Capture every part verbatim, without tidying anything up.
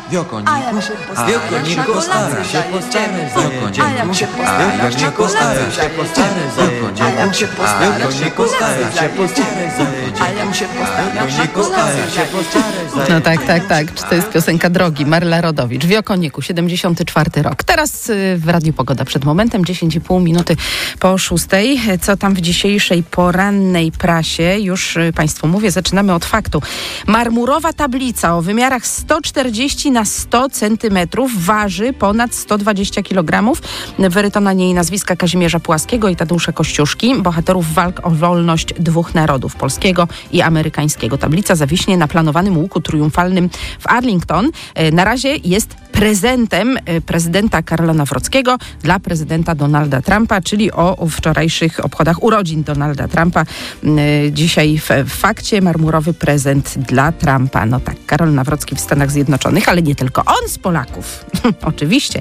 Wiokoniku, A jak się a Wiokoniku, postara się postara za A jak się postara się postara się postara za A jak się postara się postara się postara A jak się postara się postara się postara No tak, tak, tak. Czy to jest piosenka Drogi? Marla Rodowicz. Wiokoniku, siedemdziesiąty czwarty rok. Teraz w Radiu Pogoda przed momentem, dziesięć i pół minuty po szóstej. Co tam w dzisiejszej porannej prasie? Już Państwu mówię, zaczynamy od faktu. Marmurowa tablica o wymiarach sto czterdzieści na sto centymetrów waży ponad sto dwadzieścia kilogramów. Wyryto na niej nazwiska Kazimierza Pułaskiego i Tadeusza Kościuszki, bohaterów walk o wolność dwóch narodów, polskiego i amerykańskiego. Tablica zawiśnie na planowanym łuku triumfalnym w Arlington. Na razie jest prezentem prezydenta Karola Nawrockiego dla prezydenta Donalda Trumpa, czyli o wczorajszych obchodach urodzin Donalda Trumpa. Dzisiaj w fakcie marmurowy prezent dla Trumpa. No tak, Karol Nawrocki w Stanach Zjednoczonych, ale nie tylko on z Polaków. Oczywiście.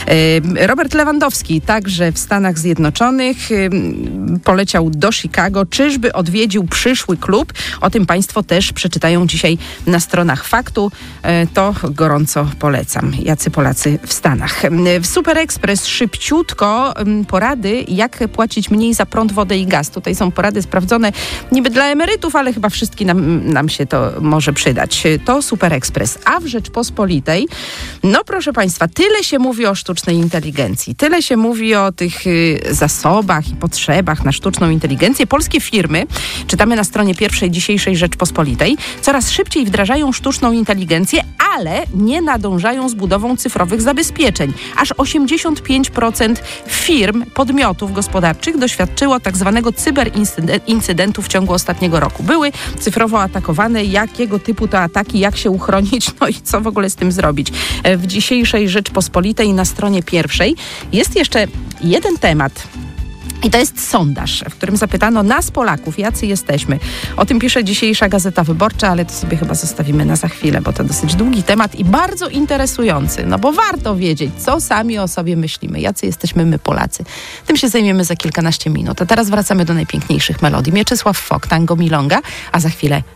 Robert Lewandowski także w Stanach Zjednoczonych poleciał do Chicago. Czyżby odwiedził przyszły klub? O tym Państwo też przeczytają dzisiaj na stronach Faktu. To gorąco polecam. Jacy Polacy w Stanach. W Super Express szybciutko porady, jak płacić mniej za prąd, wodę i gaz. Tutaj są porady sprawdzone niby dla emerytów, ale chyba wszystkim nam, nam się to może przydać. To Super Express. A w Rzeczpospolitej, no proszę Państwa, tyle się mówi o sztucznej inteligencji, tyle się mówi o tych y, zasobach i potrzebach na sztuczną inteligencję. Polskie firmy, czytamy na stronie pierwszej dzisiejszej Rzeczpospolitej, coraz szybciej wdrażają sztuczną inteligencję, ale nie nadążają z budową cyfrowych zabezpieczeń. Aż osiemdziesiąt pięć procent firm, podmiotów gospodarczych doświadczyło tak zwanego cyberincydentu w ciągu ostatniego roku. Były cyfrowo atakowane. Jakiego typu to ataki, jak się uchronić, no i co w ogóle z tym zrobić? W dzisiejszej Rzeczpospolitej na stronie pierwszej jest jeszcze jeden temat. I to jest sondaż, w którym zapytano nas, Polaków, jacy jesteśmy. O tym pisze dzisiejsza Gazeta Wyborcza, ale to sobie chyba zostawimy na za chwilę, bo to dosyć długi temat i bardzo interesujący, no bo warto wiedzieć, co sami o sobie myślimy, jacy jesteśmy my, Polacy. Tym się zajmiemy za kilkanaście minut. A teraz wracamy do najpiękniejszych melodii. Mieczysław Fok, Tango Milonga, a za chwilę